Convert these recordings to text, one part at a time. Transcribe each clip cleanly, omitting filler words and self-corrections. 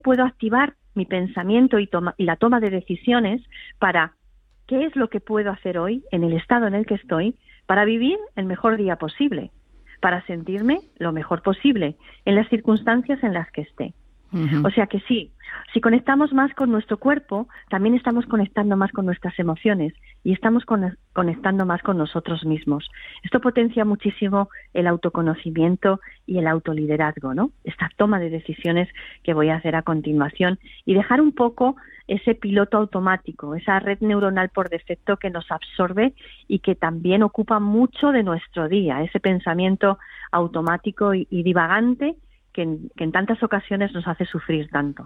puedo activar mi pensamiento y la toma de decisiones para qué es lo que puedo hacer hoy en el estado en el que estoy para vivir el mejor día posible, para sentirme lo mejor posible en las circunstancias en las que esté. Uh-huh. O sea que sí, si conectamos más con nuestro cuerpo, también estamos conectando más con nuestras emociones y estamos conectando más con nosotros mismos. Esto potencia muchísimo el autoconocimiento y el autoliderazgo, ¿no? Esta toma de decisiones que voy a hacer a continuación y dejar un poco ese piloto automático, esa red neuronal por defecto que nos absorbe y que también ocupa mucho de nuestro día, ese pensamiento automático y divagante que en tantas ocasiones nos hace sufrir tanto.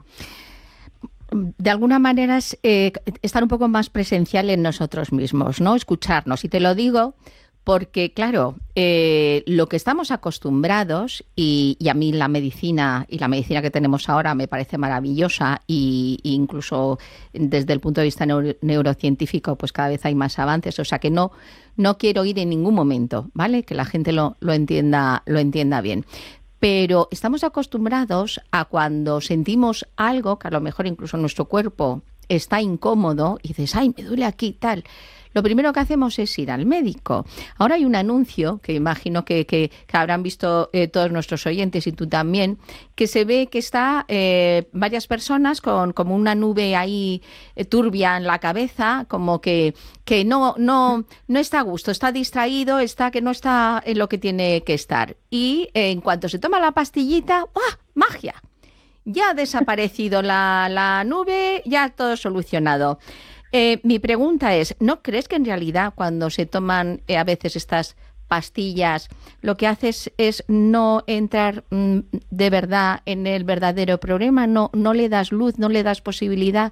De alguna manera es estar un poco más presencial en nosotros mismos, ¿no? Escucharnos. Y te lo digo porque, claro, lo que estamos acostumbrados, y a mí la medicina que tenemos ahora me parece maravillosa, y incluso desde el punto de vista neurocientífico, pues cada vez hay más avances. O sea que no quiero ir en ningún momento, ¿vale? Que la gente lo entienda bien. Pero estamos acostumbrados a cuando sentimos algo, que a lo mejor incluso nuestro cuerpo está incómodo, y dices, ay, me duele aquí, tal. Lo primero que hacemos es ir al médico. Ahora hay un anuncio, que imagino que habrán visto todos nuestros oyentes y tú también, que se ve que está varias personas con como una nube ahí turbia en la cabeza, como que no está a gusto, está distraído, que no está en lo que tiene que estar. Y en cuanto se toma la pastillita, ¡ah! ¡Magia! Ya ha desaparecido la nube, ya todo solucionado. Mi pregunta es, ¿no crees que en realidad cuando se toman a veces estas pastillas, lo que haces es no entrar de verdad en el verdadero problema? No le das luz, no le das posibilidad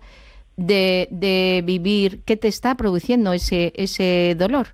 de vivir qué te está produciendo ese dolor.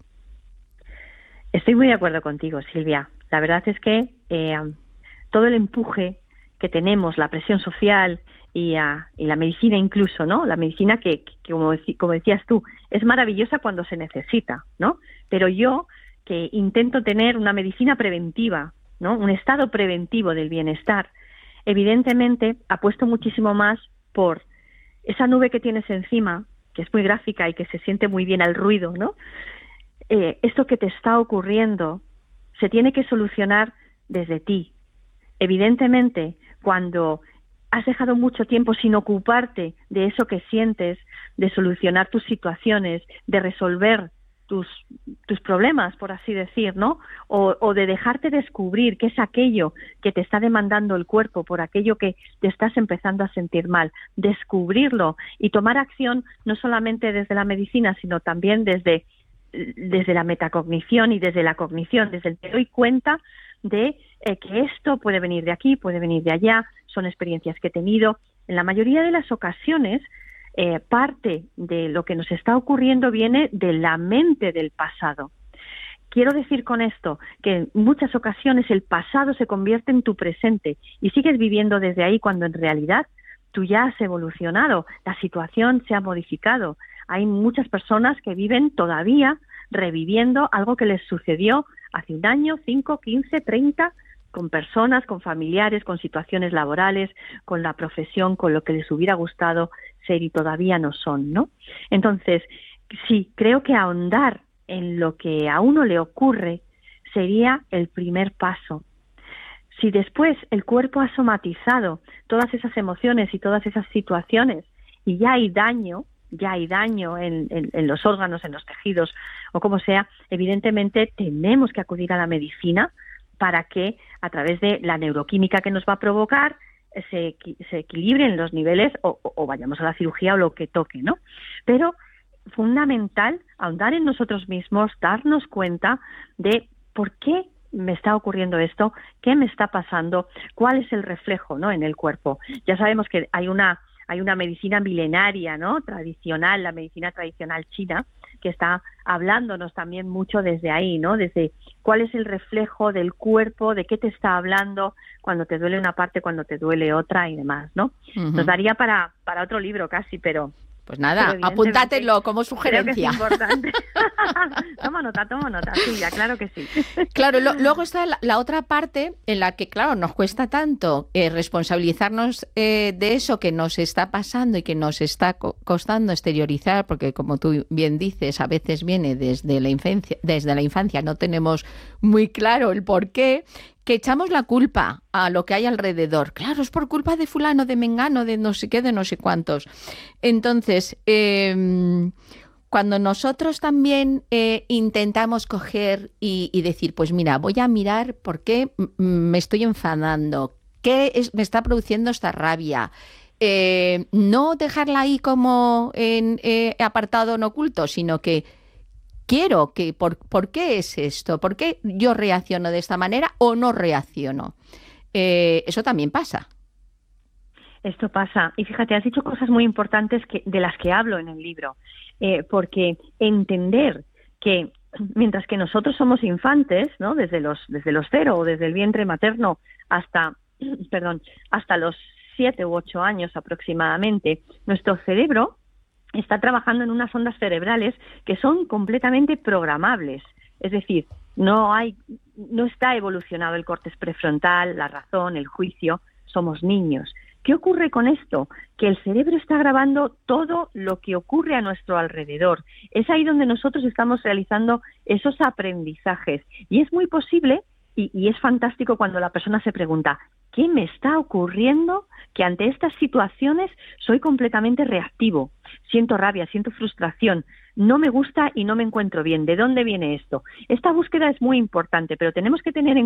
Estoy muy de acuerdo contigo, Silvia. La verdad es que todo el empuje que tenemos, la presión social y la medicina incluso, ¿no? La medicina que como decías tú, es maravillosa cuando se necesita, ¿no? Pero yo, que intento tener una medicina preventiva, ¿no? Un estado preventivo del bienestar, evidentemente apuesto muchísimo más por esa nube que tienes encima, que es muy gráfica y que se siente muy bien al ruido, ¿no? Esto que te está ocurriendo se tiene que solucionar desde ti. Evidentemente, cuando has dejado mucho tiempo sin ocuparte de eso que sientes, de solucionar tus situaciones, de resolver tus problemas, por así decir, ¿no? O de dejarte descubrir qué es aquello que te está demandando el cuerpo, por aquello que te estás empezando a sentir mal. Descubrirlo y tomar acción no solamente desde la medicina, sino también desde la metacognición y desde la cognición, desde el te doy cuenta de que esto puede venir de aquí, puede venir de allá, son experiencias que he tenido. En la mayoría de las ocasiones, parte de lo que nos está ocurriendo viene de la mente del pasado. Quiero decir con esto que en muchas ocasiones el pasado se convierte en tu presente y sigues viviendo desde ahí cuando en realidad tú ya has evolucionado, la situación se ha modificado. Hay muchas personas que viven todavía reviviendo algo que les sucedió hace un año, 5, 15, 30, con personas, con familiares, con situaciones laborales, con la profesión, con lo que les hubiera gustado ser y todavía no son, ¿no? Entonces, sí, creo que ahondar en lo que a uno le ocurre sería el primer paso. Si después el cuerpo ha somatizado todas esas emociones y todas esas situaciones y ya hay daño en los órganos, en los tejidos o como sea, evidentemente tenemos que acudir a la medicina para que a través de la neuroquímica que nos va a provocar se equilibren los niveles o vayamos a la cirugía o lo que toque, ¿no? Pero fundamental ahondar en nosotros mismos, darnos cuenta de por qué me está ocurriendo esto, qué me está pasando, cuál es el reflejo, ¿no?, en el cuerpo. Ya sabemos que hay una medicina milenaria, ¿no?, tradicional, la medicina tradicional china, que está hablándonos también mucho desde ahí, ¿no?, desde cuál es el reflejo del cuerpo, de qué te está hablando cuando te duele una parte, cuando te duele otra y demás, ¿no? Uh-huh. Nos daría para otro libro casi, pero Pues nada, apúntatelo como sugerencia. Creo que es importante. Toma nota, Silvia, claro que sí. Claro, luego está la otra parte en la que, claro, nos cuesta tanto responsabilizarnos de eso que nos está pasando y que nos está costando exteriorizar, porque como tú bien dices, a veces viene desde la infancia, no tenemos muy claro el porqué, que echamos la culpa a lo que hay alrededor. Claro, es por culpa de fulano, de mengano, de no sé qué, de no sé cuántos. Entonces, cuando nosotros también intentamos coger y decir, pues mira, voy a mirar por qué me estoy enfadando, me está produciendo esta rabia. No dejarla ahí como en apartado en oculto, sino que quiero que, ¿por qué es esto? ¿Por qué yo reacciono de esta manera o no reacciono? Eso también pasa. Esto pasa. Y fíjate, has dicho cosas muy importantes de las que hablo en el libro. Porque entender que mientras que nosotros somos infantes, ¿no? Desde los 0 o desde el vientre materno hasta los 7 u 8 años aproximadamente, nuestro cerebro está trabajando en unas ondas cerebrales que son completamente programables. Es decir, no está evolucionado el córtex prefrontal, la razón, el juicio. Somos niños. ¿Qué ocurre con esto? Que el cerebro está grabando todo lo que ocurre a nuestro alrededor. Es ahí donde nosotros estamos realizando esos aprendizajes. Y es muy posible, y es fantástico cuando la persona se pregunta, ¿qué me está ocurriendo? Que ante estas situaciones soy completamente reactivo. Siento rabia, siento frustración, no me gusta y no me encuentro bien. ¿De dónde viene esto? Esta búsqueda es muy importante, pero tenemos que tener en